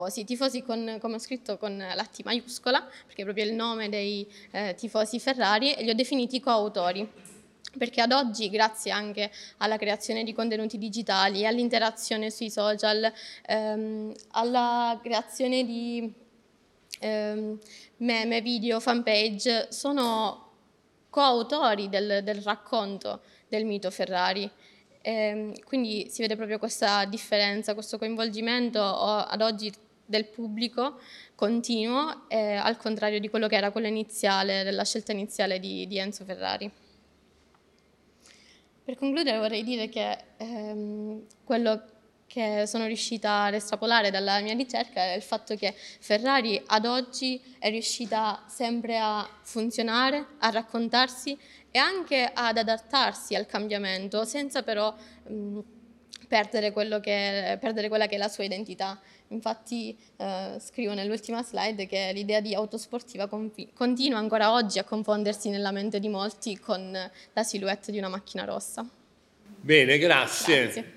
Tifosi come ho scritto con la T maiuscola, perché è proprio il nome dei tifosi Ferrari, e li ho definiti coautori, perché ad oggi, grazie anche alla creazione di contenuti digitali, all'interazione sui social, alla creazione di meme, video, fanpage, sono coautori del racconto del mito Ferrari. Quindi si vede proprio questa differenza, questo coinvolgimento ad oggi del pubblico continuo, al contrario di quello che era quello iniziale, della scelta iniziale di Enzo Ferrari. Per concludere vorrei dire che quello che sono riuscita ad estrapolare dalla mia ricerca è il fatto che Ferrari ad oggi è riuscita sempre a funzionare, a raccontarsi e anche ad adattarsi al cambiamento, senza però perdere quella che è la sua identità. Infatti scrivo nell'ultima slide che l'idea di autosportiva continua ancora oggi a confondersi nella mente di molti con la silhouette di una macchina rossa. Bene, grazie. Grazie.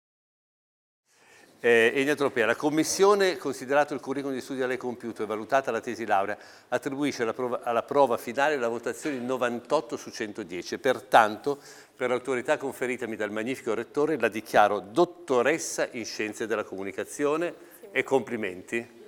Enia Tropea, la Commissione, considerato il curriculum di studi a lei compiuto e valutata la tesi laurea, attribuisce alla prova finale la votazione 98 su 110. Pertanto, per l'autorità conferitami dal magnifico Rettore, la dichiaro dottoressa in Scienze della Comunicazione e complimenti.